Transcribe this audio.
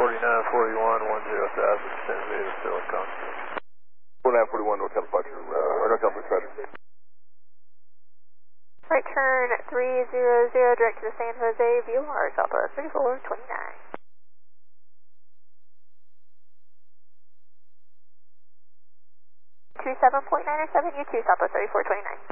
San Beda, Silicon. 4941 North Departure, North Delta traffic. Right turn 300 direct to the San Jose VOR, Southwest 3429. 27.907, U2 Southwest 3429.